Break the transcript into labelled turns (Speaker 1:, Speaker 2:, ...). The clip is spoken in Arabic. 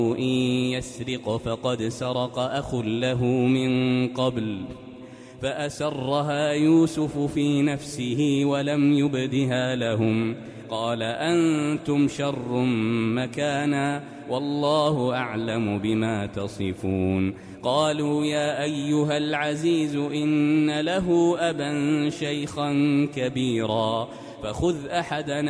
Speaker 1: إن يسرق فقد سرق أخ له من قبل فأسرها يوسف في نفسه ولم يبدها لهم قال أنتم شر مكانا والله أعلم بما تصفون قالوا يا أيها العزيز إن له أبا شيخا كبيرا فخذ أحدنا